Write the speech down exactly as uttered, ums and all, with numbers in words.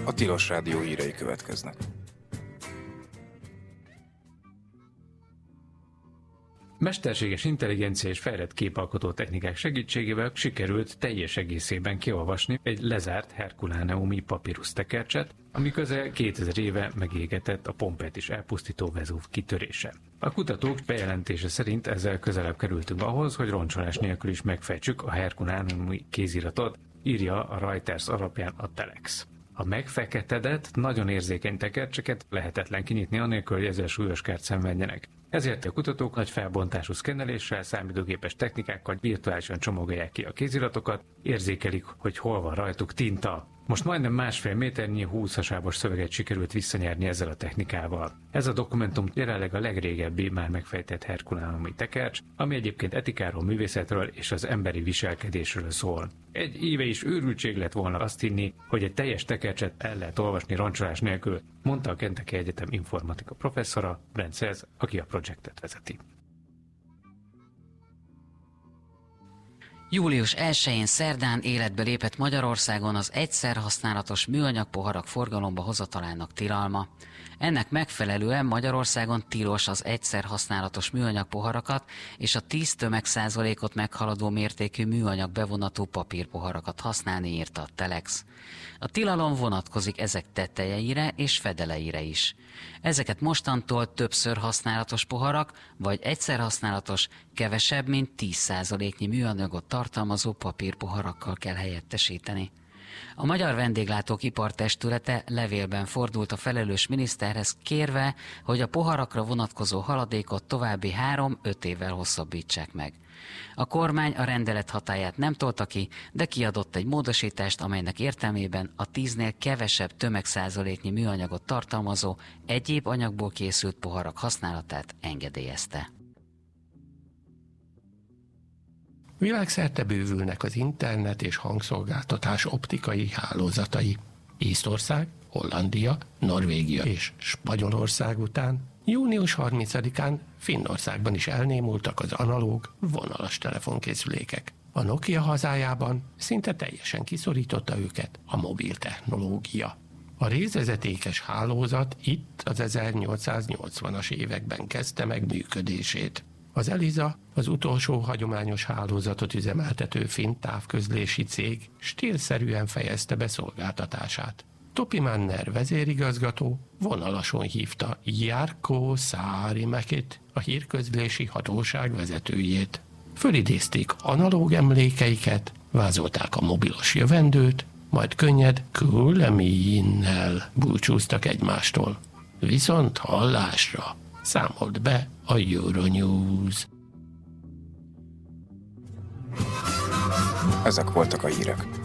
A Tilos Rádió hírei következnek. Mesterséges intelligencia és fejlett képalkotó technikák segítségével sikerült teljes egészében kiolvasni egy lezárt herkuláneumi papírusztekercset, ami közel kétezer éve megégetett a Pompeit is elpusztító Vezúv kitörése. A kutatók bejelentése szerint ezzel közelebb kerültünk ahhoz, hogy roncsolás nélkül is megfejtsük a herkuláneumi kéziratot, írja a Reuters alapján a Telex. A megfeketedett, nagyon érzékeny tekercseket lehetetlen kinyitni anélkül, hogy ezzel súlyos kárt szenvedjenek. Ezért a kutatók nagy felbontású szkenneléssel, számítógépes technikákkal virtuálisan csomagolják ki a kéziratokat, érzékelik, hogy hol van rajtuk tinta. Most majdnem másfél méternyi húszhasábos szöveget sikerült visszanyerni ezzel a technikával. Ez a dokumentum jelenleg a legrégebbi már megfejtett herkuláneumi tekercs, ami egyébként etikáról, művészetről és az emberi viselkedésről szól. Egy éve is őrültség lett volna azt hinni, hogy egy teljes tekercset el lehet olvasni roncsolás nélkül, mondta a Kentucky Egyetem informatika professzora, Brent Sells, aki a projektet vezeti. július elsején szerdán életbe lépett Magyarországon az egyszer használatos műanyag poharak forgalomba hozatalának tilalma. Ennek megfelelően Magyarországon tilos az egyszer használatos műanyag poharakat és a tíz tömegszázalékot meghaladó mértékű műanyag bevonatú papírpoharakat használni, írta a Telex. A tilalom vonatkozik ezek tetejeire és fedeleire is. Ezeket mostantól többször használatos poharak, vagy egyszer használatos, kevesebb, mint tíz százaléknyi műanyagot tartalmazó papírpoharakkal kell helyettesíteni. A Magyar Vendéglátók Ipartestülete levélben fordult a felelős miniszterhez kérve, hogy a poharakra vonatkozó haladékot további három-öt évvel hosszabbítsák meg. A kormány a rendelet hatályát nem tolta ki, de kiadott egy módosítást, amelynek értelmében a tíznél kevesebb tömegszázaléknyi műanyagot tartalmazó egyéb anyagból készült poharak használatát engedélyezte. Világszerte bővülnek az internet és hangszolgáltatás optikai hálózatai. Észtország, Hollandia, Norvégia és Spanyolország után június harmincadikán Finnországban is elnémultak az analóg, vonalas telefonkészülékek. A Nokia hazájában szinte teljesen kiszorította őket a mobil technológia. A részvezetékes hálózat itt az ezernyolcszáznyolcvanas években kezdte meg működését. Az Elisa, az utolsó hagyományos hálózatot üzemeltető finn távközlési cég stílszerűen fejezte be szolgáltatását. Topi Manner vezérigazgató vonalason hívta Jarkko Saarimäkit, a hírközlési hatóság vezetőjét. Fölidézték analóg emlékeiket, vázolták a mobilos jövendőt, majd könnyed kuuleminen búcsúztak egymástól. Viszont hallásra, számolt be a Euronews. Ezek voltak a hírek.